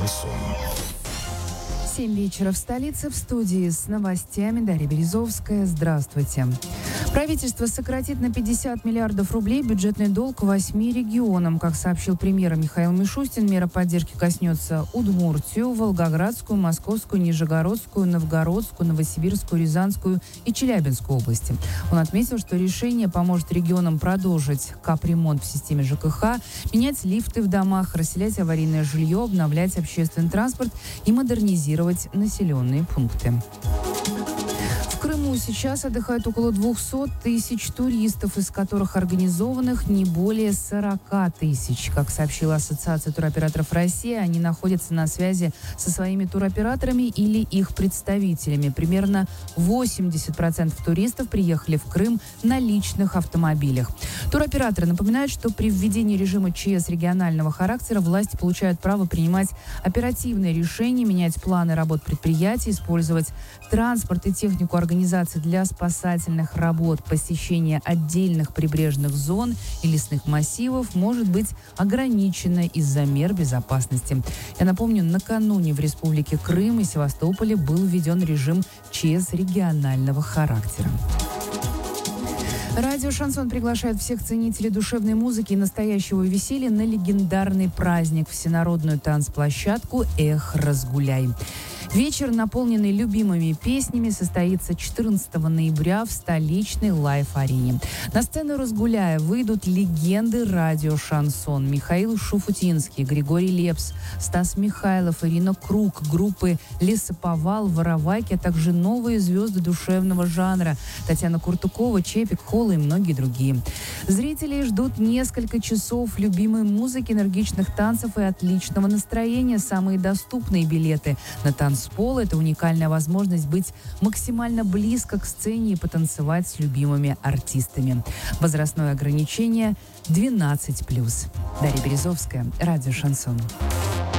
Шансон. 7 вечера в столице. В студии с новостями Дарья Березовская. Здравствуйте. Правительство сократит на 50 миллиардов рублей бюджетный долг 8 регионам. Как сообщил премьер Михаил Мишустин, мера поддержки коснется Удмуртию, Волгоградскую, Московскую, Нижегородскую, Новгородскую, Новосибирскую, Рязанскую и Челябинскую области. Он отметил, что решение поможет регионам продолжить капремонт в системе ЖКХ, менять лифты в домах, расселять аварийное жилье, обновлять общественный транспорт и модернизировать населенные пункты. В Крыму сейчас отдыхают около 200 тысяч туристов, из которых организованных не более 40 тысяч. Как сообщила Ассоциация туроператоров России, они находятся на связи со своими туроператорами или их представителями. Примерно 80% туристов приехали в Крым на личных автомобилях. Туроператоры напоминают, что при введении режима ЧС регионального характера власти получают право принимать оперативные решения, менять планы работ предприятий, использовать транспорт и технику организации для спасательных работ. Посещение отдельных прибрежных зон и лесных массивов может быть ограничено из-за мер безопасности. Я напомню, накануне в Республике Крым и Севастополе был введен режим ЧС регионального характера. Радио «Шансон» приглашает всех ценителей душевной музыки и настоящего веселья на легендарный праздник – всенародную танцплощадку «Эх, разгуляй». Вечер, наполненный любимыми песнями, состоится 14 ноября в столичной лайв-арене. На сцену «Разгуляя» выйдут легенды радио «Шансон». Михаил Шуфутинский, Григорий Лепс, Стас Михайлов, Ирина Круг, группы «Лесоповал», «Воровайки», а также новые звезды душевного жанра – Татьяна Куртукова, Чепик, Холла и многие другие. Зрителей ждут несколько часов любимой музыки, энергичных танцев и отличного настроения. Самые доступные билеты на танцпол – это уникальная возможность быть максимально близко к сцене и потанцевать с любимыми артистами. Возрастное ограничение 12+. Дарья Березовская, радио «Шансон».